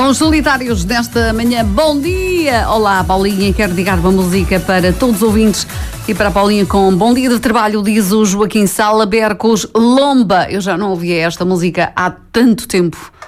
São os solitários desta manhã. Bom dia! Olá, Paulinha. Quero dedicar uma música para todos os ouvintes e para a Paulinha com bom dia de trabalho, diz o Joaquim Sala, Bercos, Lomba. Eu já não ouvia esta música há tanto tempo.